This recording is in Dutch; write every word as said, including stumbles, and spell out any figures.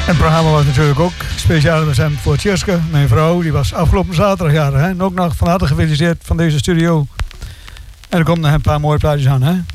En het programma was natuurlijk ook speciaal bestemd voor Tjerske, mijn vrouw. Die was afgelopen zaterdag jarig. Hè? En ook nog van harte gefeliciteerd van deze studio. En er komen nog een paar mooie plaatjes aan. Hè?